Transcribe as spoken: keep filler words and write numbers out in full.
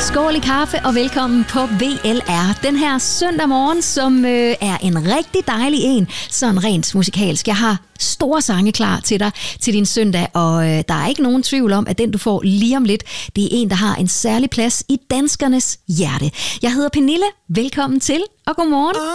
Skål i kaffe og velkommen på V L R. Den her søndag morgen, som øh, er en rigtig dejlig en, sådan rent musikalsk. Jeg har store sange klar til dig til din søndag, og øh, der er ikke nogen tvivl om, at den du får lige om lidt, det er en, der har en særlig plads i danskernes hjerte. Jeg hedder Pernille. Velkommen til, og godmorgen.